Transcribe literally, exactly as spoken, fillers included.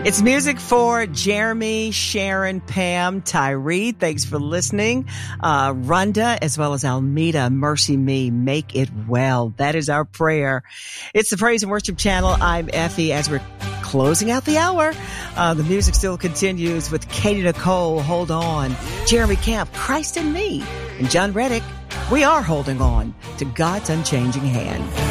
It's music for Jeremy, Sharon, Pam, Tyree. Thanks for listening. Uh, Rhonda, as well as Almeda, mercy me, make it well. That is our prayer. It's the Praise and Worship Channel. I'm Effie. As we're closing out the hour, uh, the music still continues with Katie Nicole, Hold On, Jeremy Camp, Christ in Me, and John Reddick. We are holding on to God's unchanging hand.